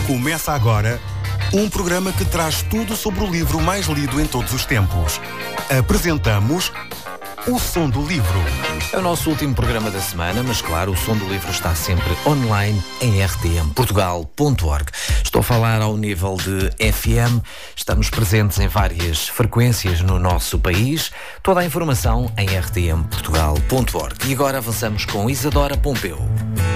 Começa agora um programa que traz tudo sobre o livro mais lido em todos os tempos. Apresentamos O Som do Livro. É o nosso último programa da semana, mas claro, o Som do Livro está sempre online em rtmportugal.org. Estou a falar ao nível de FM, estamos presentes em várias frequências no nosso país. Toda a informação em rtmportugal.org. E agora avançamos com Isadora Pompeu.